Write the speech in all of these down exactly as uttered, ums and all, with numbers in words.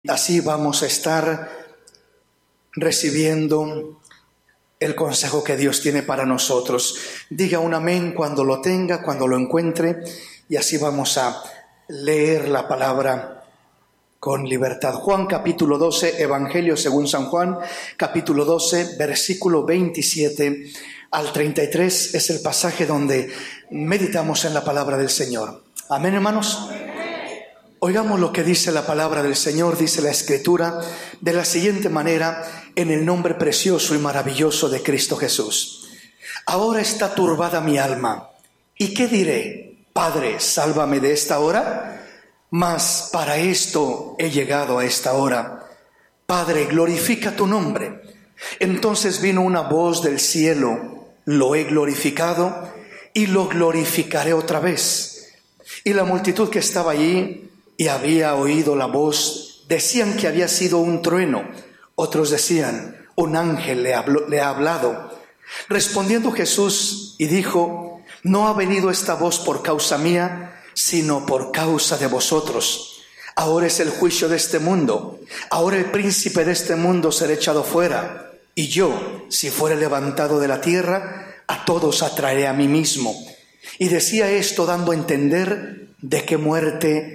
Así vamos a estar recibiendo el consejo que Dios tiene para nosotros. Diga un amén cuando lo tenga, cuando lo encuentre, y así vamos a leer la palabra con libertad. Juan capítulo doce, Evangelio según San Juan, capítulo doce, versículo veintisiete al treinta y tres, es el pasaje donde meditamos en la palabra del Señor. Amén, hermanos. Oigamos lo que dice la palabra del Señor, dice la Escritura, de la siguiente manera, en el nombre precioso y maravilloso de Cristo Jesús. Ahora está turbada mi alma. ¿Y qué diré? Padre, sálvame de esta hora. Mas para esto he llegado a esta hora. Padre, glorifica tu nombre. Entonces vino una voz del cielo. Lo he glorificado y lo glorificaré otra vez. Y la multitud que estaba allí y había oído la voz, decían que había sido un trueno. Otros decían, un ángel le, habló, le ha hablado. Respondiendo Jesús y dijo, no ha venido esta voz por causa mía, sino por causa de vosotros. Ahora es el juicio de este mundo. Ahora el príncipe de este mundo será echado fuera. Y yo, si fuere levantado de la tierra, a todos atraeré a mí mismo. Y decía esto dando a entender de qué muerte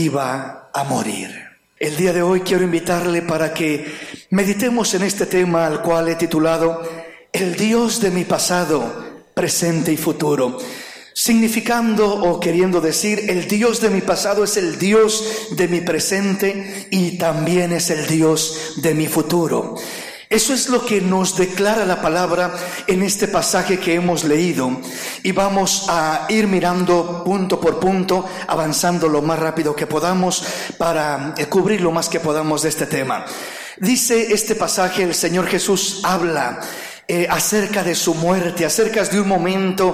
iba a morir. El día de hoy quiero invitarle para que meditemos en este tema al cual he titulado El Dios de mi pasado, presente y futuro. Significando o queriendo decir, el Dios de mi pasado es el Dios de mi presente y también es el Dios de mi futuro. Eso es lo que nos declara la palabra en este pasaje que hemos leído, y vamos a ir mirando punto por punto, avanzando lo más rápido que podamos para cubrir lo más que podamos de este tema. Dice este pasaje, el Señor Jesús habla eh, acerca de su muerte, acerca de un momento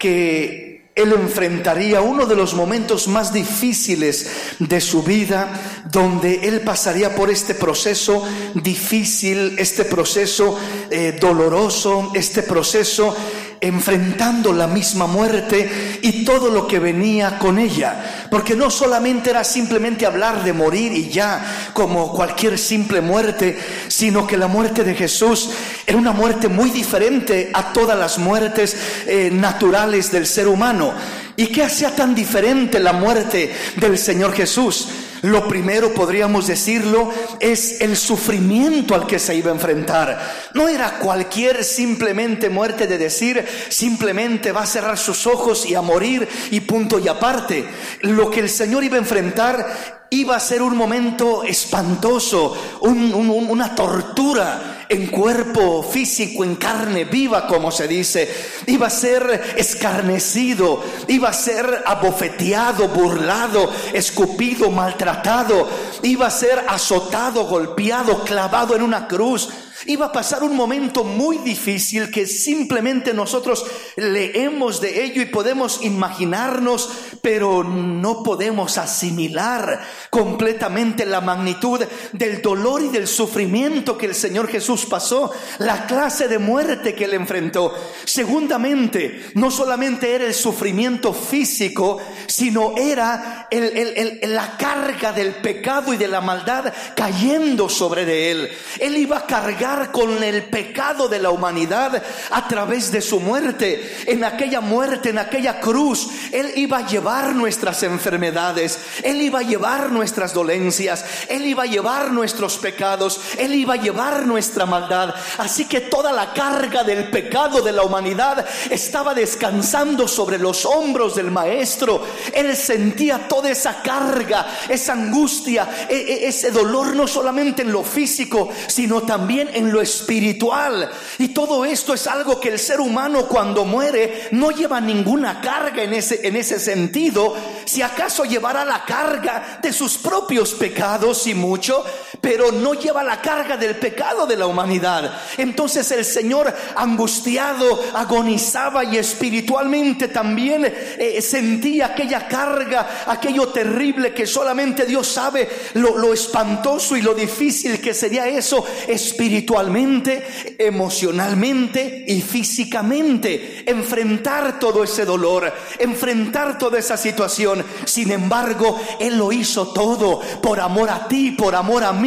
que Él enfrentaría, uno de los momentos más difíciles de su vida, donde Él pasaría por este proceso difícil, este proceso eh, doloroso, este proceso enfrentando la misma muerte y todo lo que venía con ella. Porque no solamente era simplemente hablar de morir y ya, como cualquier simple muerte, sino que la muerte de Jesús era una muerte muy diferente a todas las muertes eh, naturales del ser humano. ¿Y qué hacía tan diferente la muerte del Señor Jesús? Lo primero, podríamos decirlo, es el sufrimiento al que se iba a enfrentar. No era cualquier simplemente muerte de decir, simplemente va a cerrar sus ojos y a morir y punto y aparte. Lo que el Señor iba a enfrentar iba a ser un momento espantoso, un, un, una tortura en cuerpo físico, en carne viva, como se dice. Iba a ser escarnecido, iba a ser abofeteado, burlado, escupido, maltratado, iba a ser azotado, golpeado, clavado en una cruz. Iba a pasar un momento muy difícil que simplemente nosotros leemos de ello y podemos imaginarnos, pero no podemos asimilar completamente la magnitud del dolor y del sufrimiento que el Señor Jesús pasó, la clase de muerte que Él enfrentó. Segundamente, no solamente era el sufrimiento físico, sino era el, el, el, la carga del pecado y de la maldad cayendo sobre de Él. Él iba a cargar con el pecado de la humanidad a través de su muerte. En aquella muerte, en aquella cruz, Él iba a llevar nuestras enfermedades, Él iba a llevar nuestras dolencias, Él iba a llevar nuestros pecados, Él iba a llevar nuestra maldad. Así que toda la carga del pecado de la humanidad estaba descansando sobre los hombros del Maestro. Él sentía toda esa carga, esa angustia, ese dolor, no solamente en lo físico, sino también en lo espiritual. Y todo esto es algo que el ser humano cuando muere no lleva ninguna carga en ese, en ese sentido. Si acaso llevará la carga de sus propios pecados y mucho, pero no lleva la carga del pecado de la humanidad. Entonces el Señor, angustiado, agonizaba y espiritualmente también eh, sentía aquella carga, aquello terrible que solamente Dios sabe lo, lo espantoso y lo difícil que sería eso espiritualmente, emocionalmente y físicamente. Enfrentar todo ese dolor, enfrentar toda esa situación. Sin embargo, Él lo hizo todo por amor a ti, por amor a mí.